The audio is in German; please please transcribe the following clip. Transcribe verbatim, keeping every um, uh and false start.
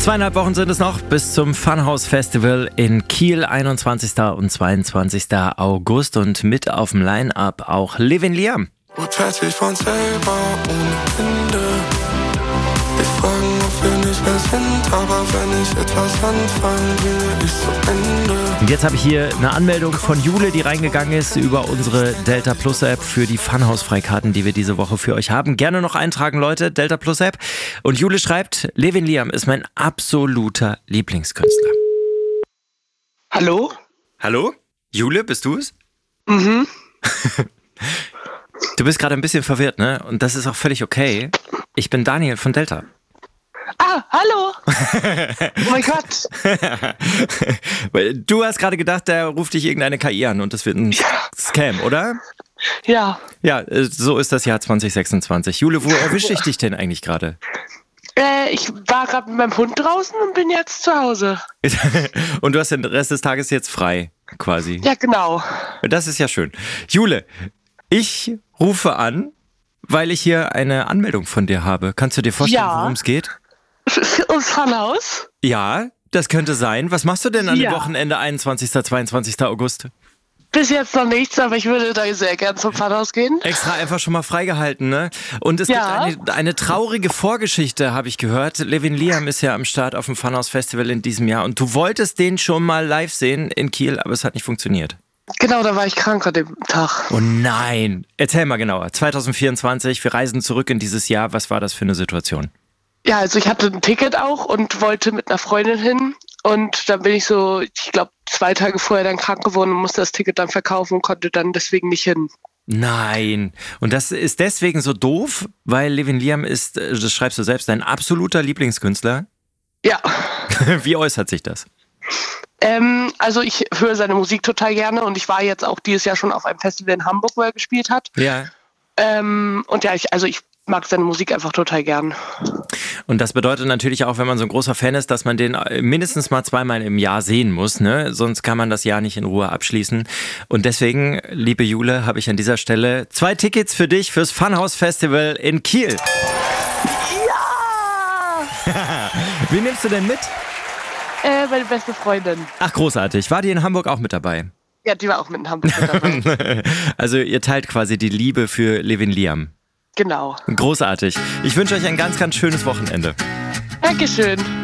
Zweieinhalb Wochen sind es noch bis zum Funhouse Festival in Kiel, einundzwanzigsten und zweiundzwanzigsten August. Und mit auf dem Line-Up auch Levin Liam. Plötzlich von selber ohne Ende. Wir fragen, ob wir nicht mehr sind, aber wenn ich etwas anfange, bringe ich zu Ende. Und jetzt habe ich hier eine Anmeldung von Jule, die reingegangen ist über unsere Delta Plus App für die Funhouse-Freikarten, die wir diese Woche für euch haben. Gerne noch eintragen, Leute, Delta Plus App. Und Jule schreibt, Levin Liam ist mein absoluter Lieblingskünstler. Hallo? Hallo? Jule, bist du es? Mhm. Du bist gerade ein bisschen verwirrt, ne? Und das ist auch völlig okay. Ich bin Daniel von Delta. Ah, hallo. Oh mein Gott. Du hast gerade gedacht, der ruft dich irgendeine K I an und das wird ein Ja. Scam, oder? Ja. Ja, so ist das Jahr zwanzig sechsundzwanzig. Jule, wo erwische ich dich denn eigentlich gerade? Äh, ich war gerade mit meinem Hund draußen und bin jetzt zu Hause. Und du hast den Rest des Tages jetzt frei, quasi. Ja, genau. Das ist ja schön. Jule, ich rufe an, weil ich hier eine Anmeldung von dir habe. Kannst du dir vorstellen, Ja. worum es geht? Ums Funhouse? Ja, das könnte sein. Was machst du denn an Ja. dem Wochenende einundzwanzigsten, zweiundzwanzigsten August? Bis jetzt noch nichts, aber ich würde da sehr gern zum Funhouse gehen. Extra einfach schon mal freigehalten, ne? Und es Ja. gibt eine, eine traurige Vorgeschichte, habe ich gehört. Levin Liam ist ja am Start auf dem Funhouse Festival in diesem Jahr und du wolltest den schon mal live sehen in Kiel, aber es hat nicht funktioniert. Genau, da war ich krank an dem Tag. Oh nein! Erzähl mal genauer. zwanzig vierundzwanzig, wir reisen zurück in dieses Jahr. Was war das für eine Situation? Ja, also ich hatte ein Ticket auch und wollte mit einer Freundin hin. Und dann bin ich so, ich glaube, zwei Tage vorher dann krank geworden und musste das Ticket dann verkaufen und konnte dann deswegen nicht hin. Nein. Und das ist deswegen so doof, weil Levin Liam ist, das schreibst du selbst, dein absoluter Lieblingskünstler. Ja. Wie äußert sich das? Ähm, also ich höre seine Musik total gerne und ich war jetzt auch dieses Jahr schon auf einem Festival in Hamburg, wo er gespielt hat. Ja. Ähm, und ja, ich, also ich mag seine Musik einfach total gern. Und das bedeutet natürlich auch, wenn man so ein großer Fan ist, dass man den mindestens mal zweimal im Jahr sehen muss, ne? Sonst kann man das Jahr nicht in Ruhe abschließen. Und deswegen, liebe Jule, habe ich an dieser Stelle zwei Tickets für dich fürs Funhouse Festival in Kiel. Ja! Wie nimmst du denn mit? Äh, meine beste Freundin. Ach, großartig. War die in Hamburg auch mit dabei? Ja, die war auch mit in Hamburg mit dabei. Also ihr teilt quasi die Liebe für Levin Liam. Genau. Großartig. Ich wünsche euch ein ganz, ganz schönes Wochenende. Dankeschön.